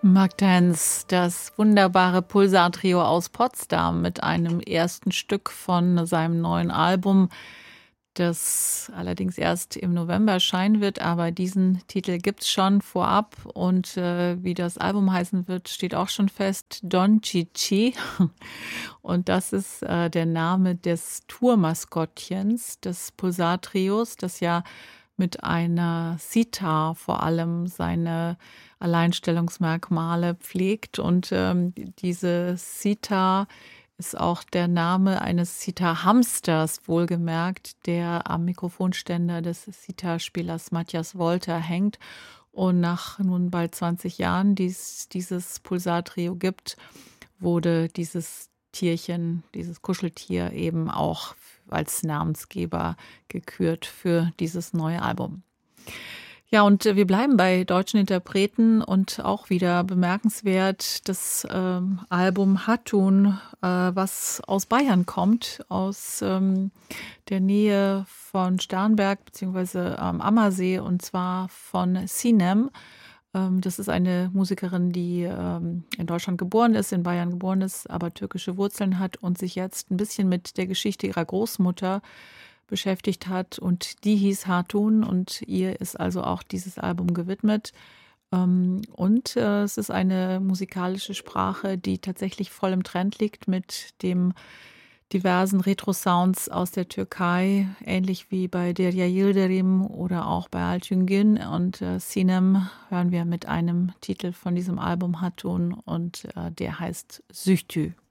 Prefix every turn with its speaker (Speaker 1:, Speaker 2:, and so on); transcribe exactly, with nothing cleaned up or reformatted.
Speaker 1: Magdance, das wunderbare Pulsar-Trio aus Potsdam mit einem ersten Stück von seinem neuen Album, das allerdings erst im November erscheinen wird, aber diesen Titel gibt's schon vorab und äh, wie das Album heißen wird, steht auch schon fest, Don Chi-Chi. Und das ist äh, der Name des Tourmaskottchens des Pulsar-Trios, das ja mit einer Sitar vor allem seine Alleinstellungsmerkmale pflegt. Und ähm, diese Sitar ist auch der Name eines Sitar-Hamsters, wohlgemerkt, der am Mikrofonständer des Sitar-Spielers Matthias Wolter hängt. Und nach nun bald zwanzig Jahren, die es dieses Pulsar-Trio gibt, wurde dieses Tierchen, dieses Kuscheltier eben auch als Namensgeber gekürt für dieses neue Album. Ja, und wir bleiben bei deutschen Interpreten und auch wieder bemerkenswert das ähm, Album Hatun, äh, was aus Bayern kommt, aus ähm, der Nähe von Starnberg bzw. am Ammersee, und zwar von Sinem. Ähm, das ist eine Musikerin, die ähm, in Deutschland geboren ist, in Bayern geboren ist, aber türkische Wurzeln hat und sich jetzt ein bisschen mit der Geschichte ihrer Großmutter beschäftigt hat, und die hieß Hatun und ihr ist also auch dieses Album gewidmet. Ähm, und äh, es ist eine musikalische Sprache, die tatsächlich voll im Trend liegt mit dem diversen Retro-Sounds aus der Türkei, ähnlich wie bei Derya Yildirim oder auch bei Altüngün. Und äh, Sinem hören wir mit einem Titel von diesem Album Hatun und äh, der heißt Süchtü.